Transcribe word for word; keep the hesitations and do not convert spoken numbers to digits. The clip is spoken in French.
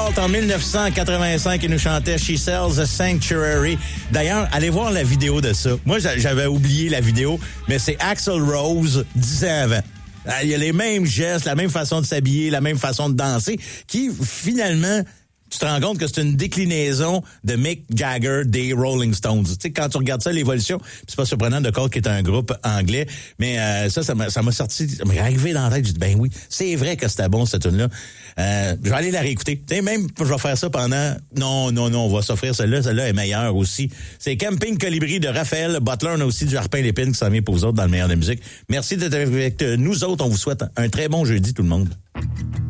Galt en dix-neuf cent quatre-vingt-cinq qui nous chantait She Sells a Sanctuary. D'ailleurs, allez voir la vidéo de ça. Moi, j'avais oublié la vidéo, mais c'est Axl Rose dix ans avant. Il y a les mêmes gestes, la même façon de s'habiller, la même façon de danser, qui finalement, tu te rends compte que c'est une déclinaison de Mick Jagger des Rolling Stones. Tu sais, quand tu regardes ça, l'évolution, c'est pas surprenant de Cult qui est un groupe anglais, mais euh, ça, ça m'a, ça m'a sorti, ça m'est arrivé dans la tête, j'ai dit, ben oui, c'est vrai que c'était bon, cette tune-là. Euh, je vais aller la réécouter. Tu sais, même, je vais faire ça pendant, non, non, non, on va s'offrir celle-là, celle-là est meilleure aussi. C'est Camping Colibri de Raphaël Butler, on a aussi du Harpin Lépine qui s'en vient pour vous autres dans le meilleur de la musique. Merci d'être avec nous autres, on vous souhaite un très bon jeudi tout le monde.